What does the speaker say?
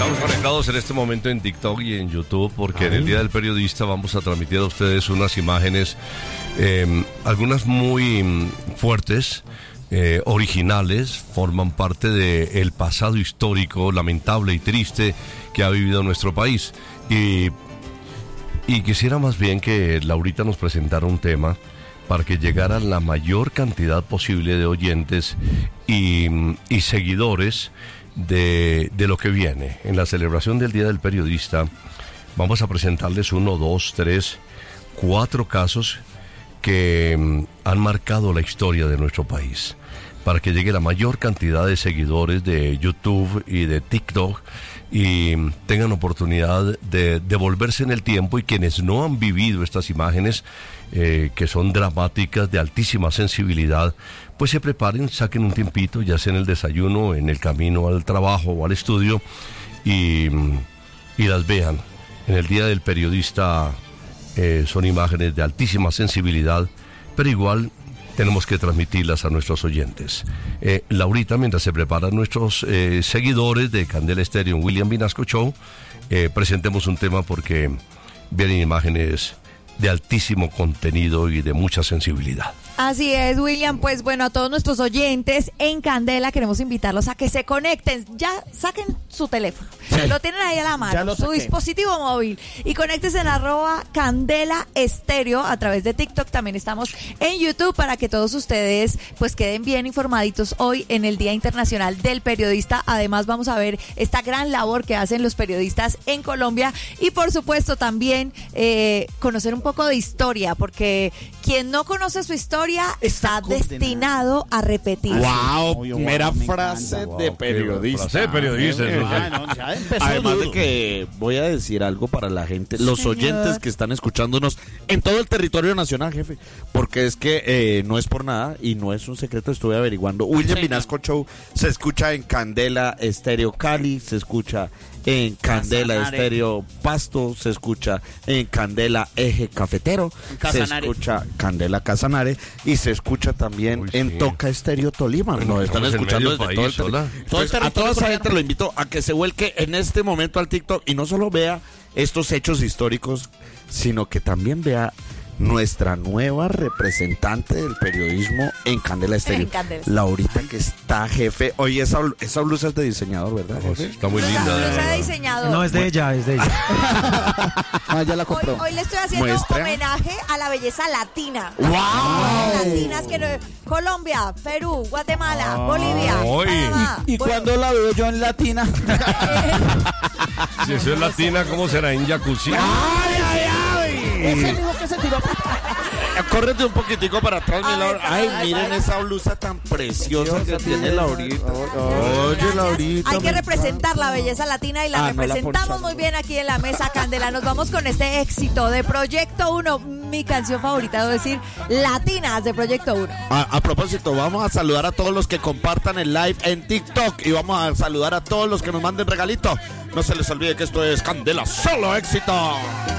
Estamos conectados en este momento en TikTok y en YouTube porque en el Día del Periodista vamos a transmitir a ustedes unas imágenes, algunas muy fuertes, originales, forman parte del pasado histórico lamentable y triste que ha vivido nuestro país. Y quisiera más bien que Laurita nos presentara un tema para que llegara la mayor cantidad posible de oyentes y seguidores de lo que viene. En la celebración del Día del Periodista vamos a presentarles 1, 2, 3, 4 casos que han marcado la historia de nuestro país, para que llegue la mayor cantidad de seguidores de YouTube y de TikTok y tengan oportunidad de devolverse en el tiempo, y quienes no han vivido estas imágenes que son dramáticas, de altísima sensibilidad, pues se preparen, saquen un tiempito, ya sea en el desayuno, en el camino al trabajo o al estudio, y las vean. En el Día del Periodista son imágenes de altísima sensibilidad, pero igual tenemos que transmitirlas a nuestros oyentes. Laurita, mientras se preparan nuestros seguidores de Candela Estéreo en William Vinasco Show, presentemos un tema porque vienen imágenes de altísimo contenido y de mucha sensibilidad. Así es, William. Pues bueno, a todos nuestros oyentes en Candela queremos invitarlos a que se conecten. Ya saquen su teléfono, sí, lo tienen ahí a la mano, su dispositivo móvil, y conéctense en @Candela Estéreo a través de TikTok. También estamos en YouTube para que todos ustedes pues queden bien informaditos hoy en el Día Internacional del Periodista. Además vamos a ver esta gran labor que hacen los periodistas en Colombia, y por supuesto también conocer un poco de historia, porque quien no conoce su historia está destinado a repetir. ¡Wow! Mera frase de periodista. Frase de periodista. Además de que voy a decir algo para la gente, los oyentes que están escuchándonos en todo el territorio nacional, jefe, porque es que no es por nada y no es un secreto, estuve averiguando. William Vinasco Show se escucha en Candela Estéreo Cali, se escucha en Candela Estéreo Pasto, se escucha en Candela Eje Cafetero, se escucha Candela Casanare y se escucha también en Toca Estéreo Tolima. Nos están escuchando desde todo el territorio. Entonces, a toda esa gente lo invito a que se vuelque en este momento al TikTok y no solo vea estos hechos históricos, sino que también vea nuestra nueva representante del periodismo en Candela Estéreo, Laurita, que está, jefe. Oye, esa blusa es de diseñador, ¿verdad, jefe? Está muy linda. La blusa de diseñador. No, es de ella, es de ella. Ya la compró. Hoy le estoy haciendo homenaje a la belleza latina. ¡Wow! Latinas que Colombia, Perú, Guatemala, Bolivia, Panamá. ¿Y cuándo la veo yo en latina? Si eso es latina, ¿cómo será en jacuzzi? Ese mismo que se tiró. Córrete un poquitico para atrás, mi Laura. Ay, miren esa blusa tan preciosa que tiene Laurita. Oye, Laurita. Hay que representar la belleza latina y la representamos muy bien aquí en la mesa, Candela. Nos vamos con este éxito de Proyecto 1, mi canción favorita, debo decir, Latinas de Proyecto 1. A propósito, vamos a saludar a todos los que compartan el live en TikTok y vamos a saludar a todos los que nos manden regalito. No se les olvide que esto es Candela, solo éxito.